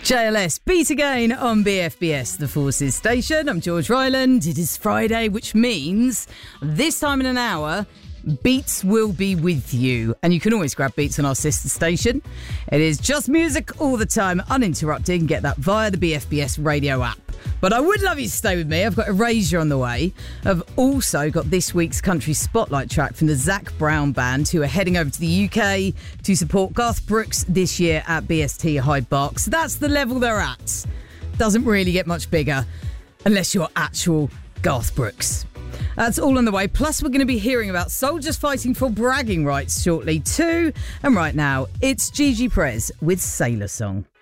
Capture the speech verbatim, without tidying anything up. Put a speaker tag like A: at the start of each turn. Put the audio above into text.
A: J L S, Beat Again on B F B S, the Forces station. I'm George Ryland. It is Friday, which means this time in an hour, Beats will be with you. And you can always grab Beats on our sister station. It is just music all the time, uninterrupted. You can get that via the B F B S radio app. But I would love you to stay with me. I've got Erasure on the way. I've also got this week's country spotlight track from the Zac Brown Band, who are heading over to the U K to support Garth Brooks this year at B S T Hyde Park. So that's the level they're at. Doesn't really get much bigger unless you're actual Garth Brooks. That's all on the way. Plus, we're going to be hearing about soldiers fighting for bragging rights shortly too. And right now, it's Gigi Perez with Sailor Song.